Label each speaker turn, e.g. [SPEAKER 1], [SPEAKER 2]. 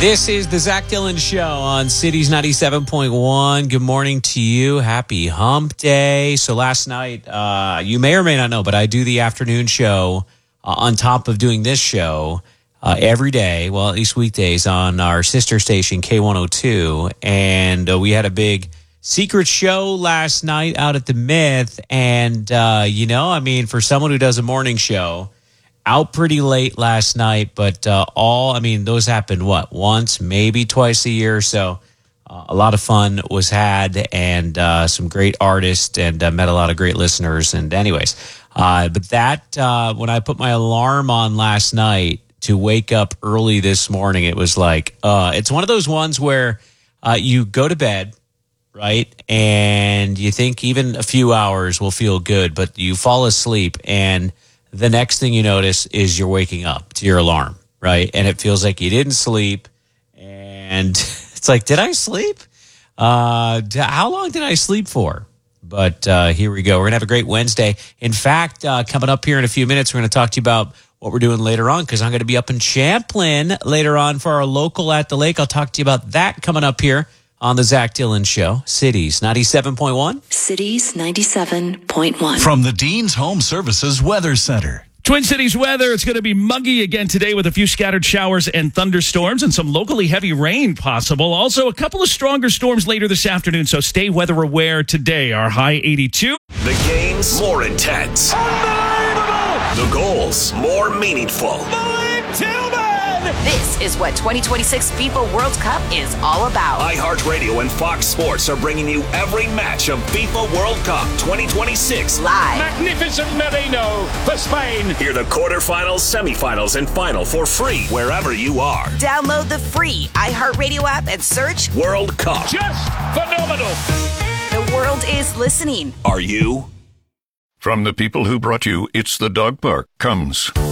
[SPEAKER 1] This is the Zach Dillon Show on Cities 97.1. Good morning to you. Happy Hump Day. So last night, you may or may not know, but I do the afternoon show on top of doing this show every day, well, at least weekdays, on our sister station, K102. And we had a big secret show last night out at the Myth. And, for someone who does a morning show, out pretty late last night, but those happened, once, maybe twice a year. So a lot of fun was had, and some great artists, and met a lot of great listeners. And anyways, but that, when I put my alarm on last night to wake up early this morning, it was like, it's one of those ones where you go to bed, right? And you think even a few hours will feel good, but you fall asleep, and the next thing you notice is you're waking up to your alarm, right? And it feels like you didn't sleep. And it's like, did I sleep? How long did I sleep for? But here we go. We're going to have a great Wednesday. In fact, coming up here in a few minutes, we're going to talk to you about what we're doing later on, because I'm going to be up in Champlin later on for our local at the lake. I'll talk to you about that coming up here on the Zach Dillon Show. Cities 97.1.
[SPEAKER 2] Cities 97.1.
[SPEAKER 3] From the Dean's Home Services Weather Center.
[SPEAKER 4] Twin Cities weather, it's going to be muggy again today with a few scattered showers and thunderstorms and some locally heavy rain possible. Also, a couple of stronger storms later this afternoon, so stay weather aware today. Our high 82.
[SPEAKER 5] The games more intense.
[SPEAKER 6] Unbelievable!
[SPEAKER 5] The goals more meaningful.
[SPEAKER 6] Malik Tillman!
[SPEAKER 7] This is what 2026 FIFA World Cup is all about.
[SPEAKER 5] iHeartRadio and Fox Sports are bringing you every match of FIFA World Cup 2026
[SPEAKER 7] live.
[SPEAKER 6] Magnificent Merino for Spain.
[SPEAKER 5] Hear the quarterfinals, semifinals, and final for free wherever you are.
[SPEAKER 7] Download the free iHeartRadio app and search
[SPEAKER 5] World Cup.
[SPEAKER 6] Just phenomenal.
[SPEAKER 7] The world is listening.
[SPEAKER 5] Are you?
[SPEAKER 8] From the people who brought you It's the Dog Park comes